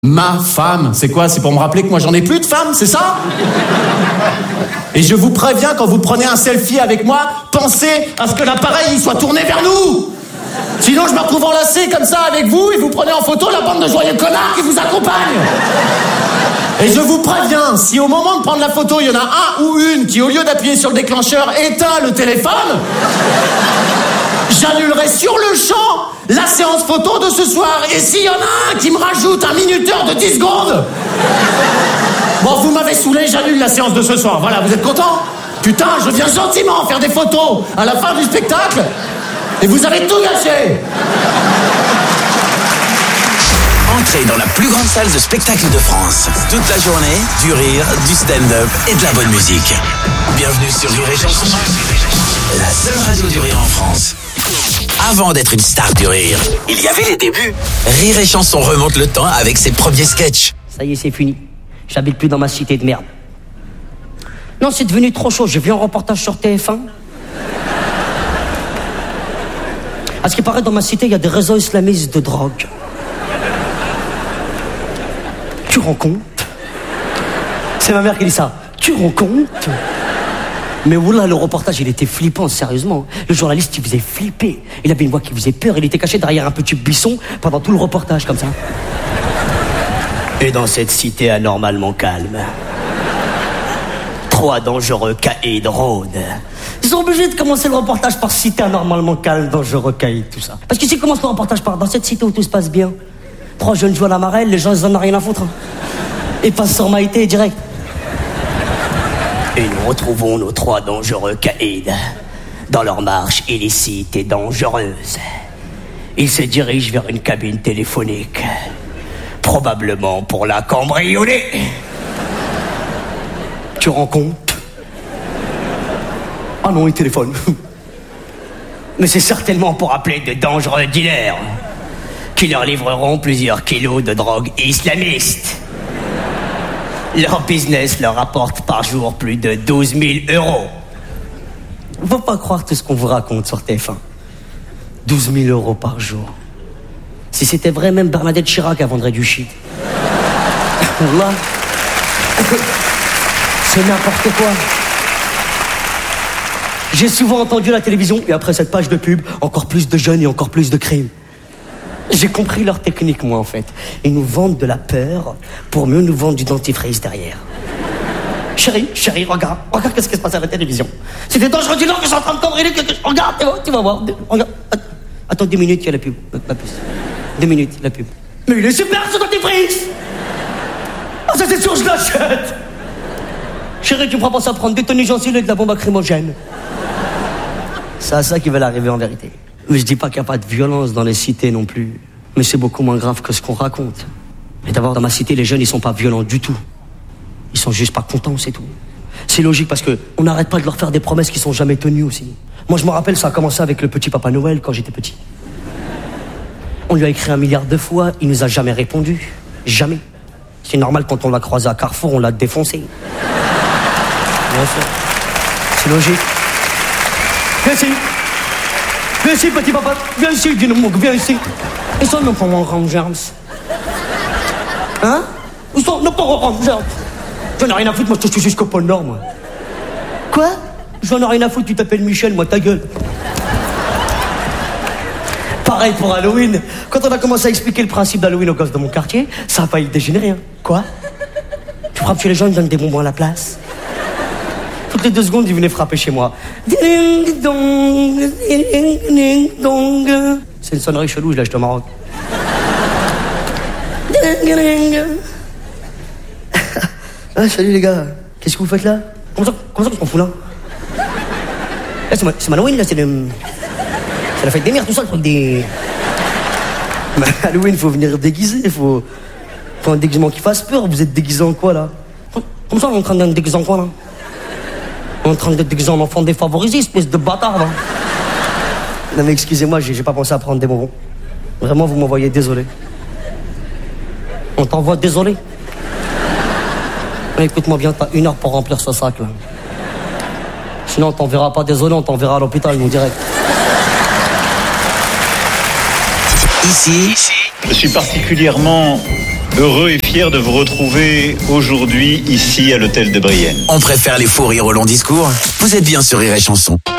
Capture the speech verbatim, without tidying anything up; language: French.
Ma femme, c'est quoi? C'est pour me rappeler que moi j'en ai plus de femmes, c'est ça? Et je vous préviens, quand vous prenez un selfie avec moi, pensez à ce que l'appareil il soit tourné vers nous. Sinon je me retrouve enlacé comme ça avec vous et vous prenez en photo la bande de joyeux connards qui vous accompagne. Et je vous préviens, si au moment de prendre la photo, il y en a un ou une qui, au lieu d'appuyer sur le déclencheur, éteint le téléphone, j'annulerai sur le champ la séance photo de ce soir. Et s'il y en a un qui me rajoute un minuteur de dix secondes, bon, vous m'avez saoulé, j'annule la séance de ce soir. Voilà, vous êtes contents? Putain, je viens gentiment faire des photos à la fin du spectacle et vous avez tout gâché. Entrez dans la plus grande salle de spectacle de France. Toute la journée, du rire, du stand-up et de la bonne musique. Bienvenue sur Rire et Chanson, la seule radio du rire en France. Avant d'être une star du rire, il y avait les débuts. Rire et Chanson remonte le temps avec ses premiers sketchs. Ça y est, c'est fini. J'habite plus dans ma cité de merde. Non, c'est devenu trop chaud. J'ai vu un reportage sur T F un. À ce qui paraît, dans ma cité, il y a des réseaux islamistes de drogue. Tu rends compte? C'est ma mère qui dit ça. Tu rends compte? Mais oula, le reportage, il était flippant, sérieusement. Le journaliste, il faisait flipper. Il avait une voix qui faisait peur. Il était caché derrière un petit buisson pendant tout le reportage, comme ça. Et dans cette cité anormalement calme, trois dangereux caïds rôdent. Ils sont obligés de commencer le reportage par cité anormalement calme, dangereux caïds, tout ça. Parce que s'ils commencent le reportage par dans cette cité où tout se passe bien, trois jeunes jouent à la marelle, les gens, ils en ont rien à foutre. Ils passent sur Maïté direct. Et nous retrouvons nos trois dangereux caïds dans leur marche illicite et dangereuse. Ils se dirigent vers une cabine téléphonique, probablement pour la cambrioler. Tu rends compte? Ah non, il téléphone. Mais c'est certainement pour appeler de dangereux dealers qui leur livreront plusieurs kilos de drogue islamiste. Leur business leur rapporte par jour plus de douze mille euros. Faut pas croire tout ce qu'on vous raconte sur T F un. douze mille euros par jour. Si c'était vrai, même Bernadette Chirac elle vendrait du shit. Là, c'est n'importe quoi. J'ai souvent entendu à la télévision, et après cette page de pub, encore plus de jeunes et encore plus de crimes. J'ai compris leur technique, moi, en fait. Ils nous vendent de la peur pour mieux nous vendre du dentifrice derrière. Chérie, chérie, regarde, regarde qu'est-ce qui se passe à la télévision. C'est des dangereux dealers que je suis en train de cambrioler. Regarde, tu vas, tu vas voir. Regarde. Attends deux minutes, il y a la pub. Pas plus. Deux minutes, la pub. Mais il est super, ce dentifrice. Ah, ça c'est sûr, je l'achète. Chérie, tu me feras penser à prendre des tonnes gencives et de la bombe lacrymogène. C'est à ça qui va arriver en vérité. Mais je dis pas qu'il n'y a pas de violence dans les cités non plus. Mais c'est beaucoup moins grave que ce qu'on raconte. Et d'abord, dans ma cité, les jeunes, ils sont pas violents du tout. Ils sont juste pas contents, c'est tout. C'est logique parce que on n'arrête pas de leur faire des promesses qui sont jamais tenues aussi. Moi, je me rappelle, ça a commencé avec le petit Papa Noël quand j'étais petit. On lui a écrit un milliard de fois, il nous a jamais répondu. Jamais. C'est normal, quand on l'a croisé à Carrefour, on l'a défoncé. Bien sûr. C'est logique. Viens ici. Viens ici, petit papa. Viens ici, dis-nous, viens ici. Ils sont nos parents Rangers. Hein? Ils sont nos parents Rangers. J'en ai rien à foutre, moi je suis jusqu'au pôle Nord, moi. Quoi? J'en ai rien à foutre, tu t'appelles Michel, moi, ta gueule. Pareil pour Halloween. Quand on a commencé à expliquer le principe d'Halloween aux gosses de mon quartier, ça a failli dégénérer, hein. Quoi? Tu frappes chez les gens, ils donnent des bonbons à la place. Toutes les deux secondes, ils venaient frapper chez moi. Ding dong, ding dong. C'est une sonnerie chelou, je l'ai acheté au Maroc. Ding ding. Ah, salut les gars, qu'est-ce que vous faites là? Comment ça, comment ça qu'on fout là? Là, c'est, ma, c'est Halloween, là, c'est le... C'est la fête des mères, tout ça, le truc des... Mais Halloween, faut venir déguiser, faut... Faut un déguisement qui fasse peur. Vous êtes déguisé en quoi, là? Comme ça, on est en train d'être déguisé en quoi, là? On est en train d'être déguisé en enfant défavorisé, espèce de bâtard, là. Non, mais excusez-moi, j'ai, j'ai pas pensé à prendre des bonbons. Vraiment, vous m'envoyez désolé. On t'envoie désolé. Mais écoute-moi bien, t'as une heure pour remplir ce sac, là. Sinon, on t'enverra pas désolé, on t'enverra à l'hôpital, nous, direct. Ici, je suis particulièrement Heureux et fier de vous retrouver aujourd'hui ici à l'hôtel de Brienne. On préfère les fous rires aux longs discours. Vous êtes bien sur Rire et Chanson.